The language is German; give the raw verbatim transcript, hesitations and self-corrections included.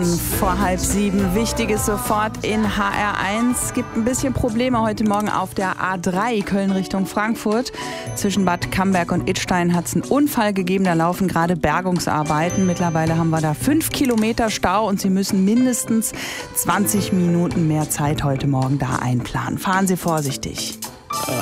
vor halb sieben. Wichtiges sofort in H R eins. Es gibt ein bisschen Probleme heute Morgen auf der A drei Köln Richtung Frankfurt. Zwischen Bad Camberg und Idstein hat es einen Unfall gegeben. Da laufen gerade Bergungsarbeiten. Mittlerweile haben wir da fünf Kilometer Stau und Sie müssen mindestens zwanzig Minuten mehr Zeit heute Morgen da einplanen. Fahren Sie vorsichtig.